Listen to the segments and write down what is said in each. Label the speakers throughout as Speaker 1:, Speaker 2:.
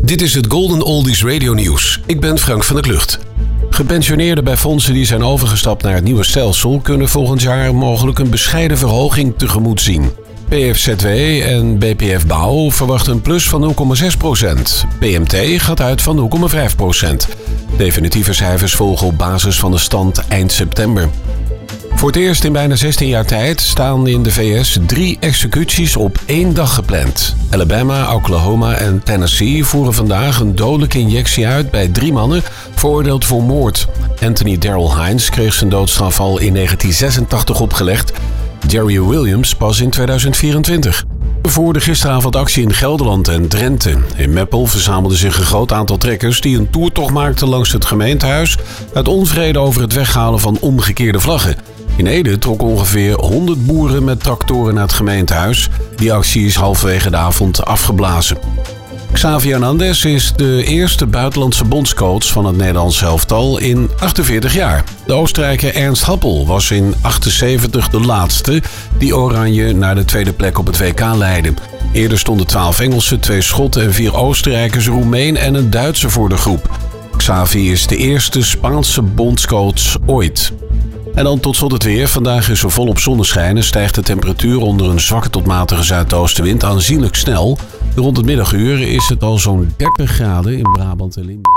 Speaker 1: Dit is het Golden Oldies Radio Nieuws. Ik ben Frank van der Klucht. Gepensioneerden bij fondsen die zijn overgestapt naar het nieuwe stelsel kunnen volgend jaar mogelijk een bescheiden verhoging tegemoet zien. PFZW en BPF Bouw verwachten een plus van 0,6%. PMT gaat uit van 0,5%. Definitieve cijfers volgen op basis van de stand eind september. Voor het eerst in bijna 16 jaar tijd staan in de VS 3 executies op 1 dag gepland. Alabama, Oklahoma en Tennessee voeren vandaag een dodelijke injectie uit bij 3 mannen veroordeeld voor moord. Anthony Darrell Hines kreeg zijn doodstraf al in 1986 opgelegd. Jerry Williams pas in 2024. We voerden gisteravond actie in Gelderland en Drenthe. In Meppel verzamelde zich een groot aantal trekkers die een toertocht maakten langs het gemeentehuis uit onvrede over het weghalen van omgekeerde vlaggen. In Ede trokken ongeveer 100 boeren met tractoren naar het gemeentehuis. Die actie is halverwege de avond afgeblazen. Xavi Hernandez is de eerste buitenlandse bondscoach van het Nederlands elftal in 48 jaar. De Oostenrijker Ernst Happel was in 78 de laatste die Oranje naar de tweede plek op het WK leidde. Eerder stonden 12 Engelsen, 2 Schotten en 4 Oostenrijkers, een Roemeen en een Duitser voor de groep. Xavi is de eerste Spaanse bondscoach ooit. En dan tot slot het weer. Vandaag is er volop zonneschijn en stijgt de temperatuur onder een zwakke tot matige zuidoostenwind aanzienlijk snel. Rond het middaguur is het al zo'n 30 graden in Brabant en Limburg.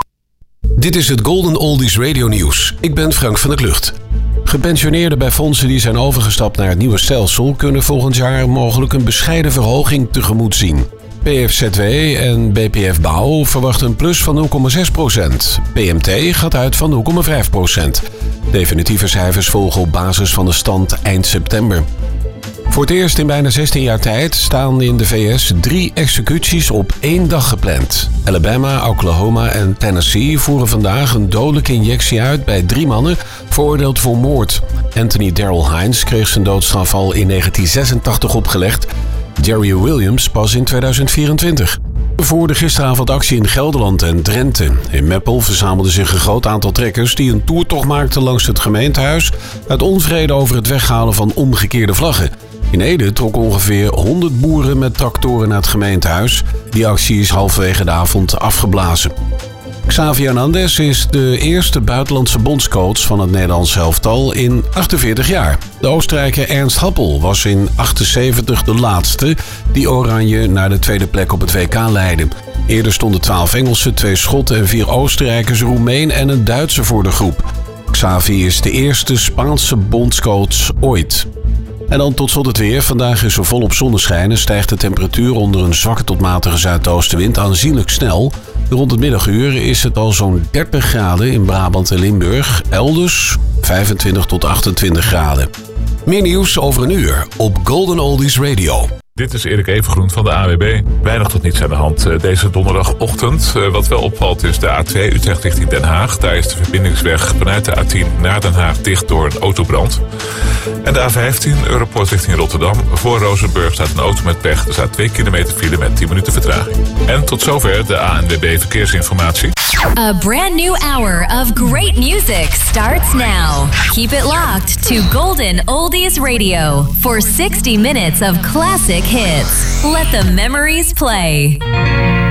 Speaker 1: Dit is het Golden Oldies Radio Nieuws. Ik ben Frank van der Klucht. Gepensioneerden bij fondsen die zijn overgestapt naar het nieuwe stelsel kunnen volgend jaar mogelijk een bescheiden verhoging tegemoet zien. PFZW en BPF Bouw verwachten een plus van 0,6%. PMT gaat uit van 0,5%. Definitieve cijfers volgen op basis van de stand eind september. Voor het eerst in bijna 16 jaar tijd staan in de VS 3 executies op 1 dag gepland. Alabama, Oklahoma en Tennessee voeren vandaag een dodelijke injectie uit bij 3 mannen veroordeeld voor moord. Anthony Darrell Hines kreeg zijn doodstraf al in 1986 opgelegd. Jerry Williams pas in 2024. We voerden gisteravond actie in Gelderland en Drenthe. In Meppel verzamelde zich een groot aantal trekkers die een toertocht maakten langs het gemeentehuis uit onvrede over het weghalen van omgekeerde vlaggen. In Ede trokken ongeveer 100 boeren met tractoren naar het gemeentehuis. Die actie is halverwege de avond afgeblazen. Xavi Hernandez is de eerste buitenlandse bondscoach van het Nederlands elftal in 48 jaar. De Oostenrijker Ernst Happel was in 78 de laatste die Oranje naar de tweede plek op het WK leidde. Eerder stonden 12 Engelsen, 2 Schotten en 4 Oostenrijkers, een Roemeen en een Duitser voor de groep. Xavi is de eerste Spaanse bondscoach ooit. En dan tot slot het weer. Vandaag is er volop zonneschijn en stijgt de temperatuur onder een zwakke tot matige zuidoostenwind aanzienlijk snel. Rond het middaguur is het al zo'n 30 graden in Brabant en Limburg. Elders 25 tot 28 graden. Meer nieuws over een uur op Golden Oldies Radio.
Speaker 2: Dit is Erik Evengroen van de AWB. Weinig tot niets aan de hand deze donderdagochtend. Wat wel opvalt is de A2 Utrecht richting Den Haag. Daar is de verbindingsweg vanuit de A10 naar Den Haag dicht door een autobrand. En de A15 Europoort richting Rotterdam. Voor Rozenburg staat een auto met pech. Er staat 2 kilometer file met 10 minuten vertraging. En tot zover de ANWB Verkeersinformatie.
Speaker 3: A brand new hour of great music starts now. Keep it locked to Golden Oldies Radio for 60 minutes of classic hits. Let the memories play.